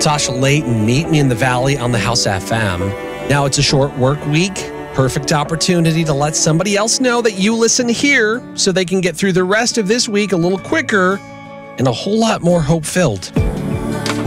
Tasha Layton, Meet Me in the Valley on the House FM. Now it's a short work week. Perfect opportunity to let somebody else know that you listen here so they can get through the rest of this week a little quicker and a whole lot more hope-filled.